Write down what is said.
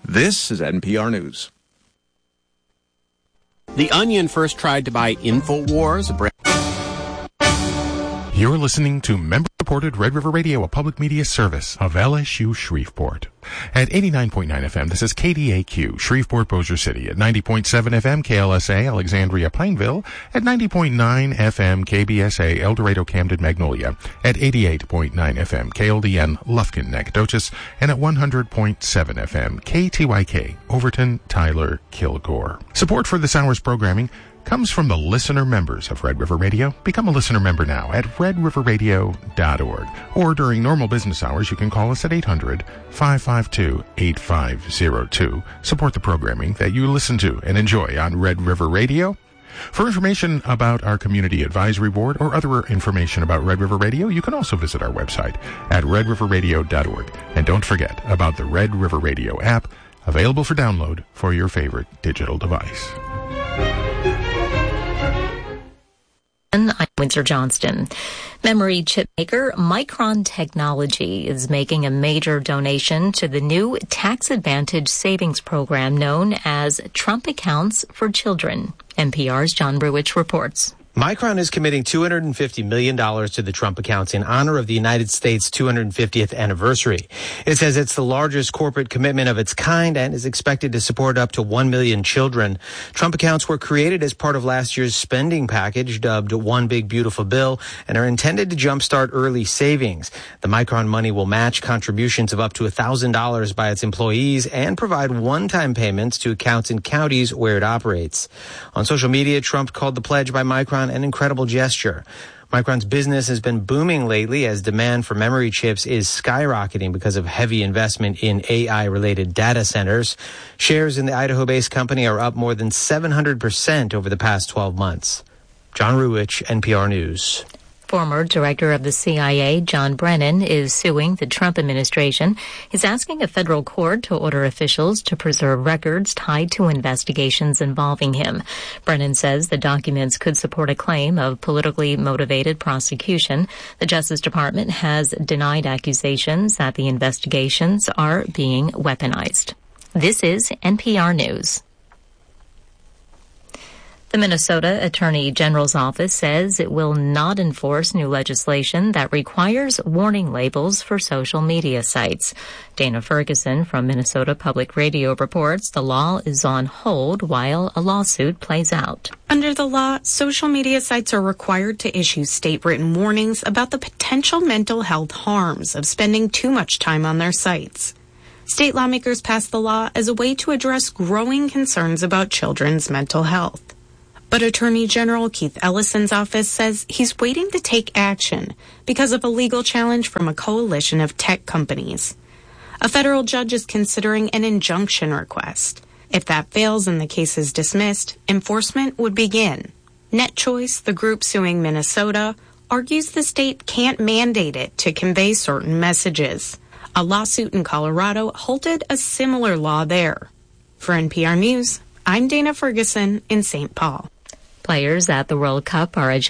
This is NPR News. The Onion first tried to buy InfoWars. You're listening to member-supported Red River Radio, a public media service of LSU Shreveport. At 89.9 FM, this is KDAQ, Shreveport, Bossier City. At 90.7 FM, KLSA, Alexandria, Pineville. At 90.9 FM, KBSA, El Dorado, Camden, Magnolia. At 88.9 FM, KLDN, Lufkin, Nacogdoches. And at 100.7 FM, KTYK, Overton, Tyler, Kilgore. Support for this hour's programming comes from the listener members of Red River Radio. Become a listener member now at redriverradio.org. Or during normal business hours, you can call us at 800-552-8502. Support the programming that you listen to and enjoy on Red River Radio. For information about our Community Advisory Board or other information about Red River Radio, you can also visit our website at redriverradio.org. And don't forget about the Red River Radio app, available for download for your favorite digital device. I'm Windsor Johnston. Memory chip maker Micron Technology is making a major donation to the new tax advantage savings program known as Trump Accounts for Children. NPR's John Bruich reports. Micron is committing $250 million to the Trump accounts in honor of the United States' 250th anniversary. It says it's the largest corporate commitment of its kind and is expected to support up to 1 million children. Trump accounts were created as part of last year's spending package dubbed One Big Beautiful Bill and are intended to jumpstart early savings. The Micron money will match contributions of up to $1,000 by its employees and provide one-time payments to accounts in counties where it operates. On social media, Trump called the pledge by Micron an incredible gesture. Micron's business has been booming lately as demand for memory chips is skyrocketing because of heavy investment in AI-related data centers. Shares in the Idaho-based company are up more than 700% over the past 12 months. John Ruwich, NPR News. Former director of the CIA, John Brennan, is suing the Trump administration. He's asking a federal court to order officials to preserve records tied to investigations involving him. Brennan says the documents could support a claim of politically motivated prosecution. The Justice Department has denied accusations that the investigations are being weaponized. This is NPR News. The Minnesota Attorney General's office says it will not enforce new legislation that requires warning labels for social media sites. Dana Ferguson from Minnesota Public Radio reports the law is on hold while a lawsuit plays out. Under the law, social media sites are required to issue state-written warnings about the potential mental health harms of spending too much time on their sites. State lawmakers passed the law as a way to address growing concerns about children's mental health. But Attorney General Keith Ellison's office says he's waiting to take action because of a legal challenge from a coalition of tech companies. A federal judge is considering an injunction request. If that fails and the case is dismissed, enforcement would begin. NetChoice, the group suing Minnesota, argues the state can't mandate it to convey certain messages. A lawsuit in Colorado halted a similar law there. For NPR News, I'm Dana Ferguson in St. Paul. Players at the World Cup are